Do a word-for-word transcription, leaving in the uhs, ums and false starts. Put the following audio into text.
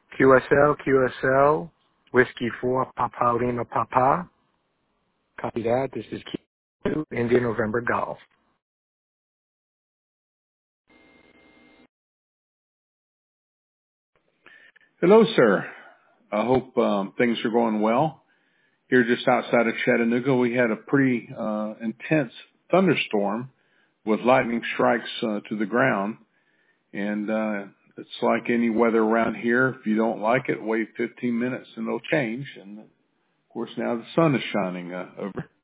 Q S L, Q S L, Whiskey four, Papa Lima Papa. Copy that. This is Q, India November Golf. Hello, sir. I hope um, things are going well. Here just outside of Chattanooga, we had a pretty uh, intense thunderstorm with lightning strikes uh, to the ground. And uh, it's like any weather around here. If you don't like it, wait fifteen minutes and it'll change. And, of course, now the sun is shining uh, over.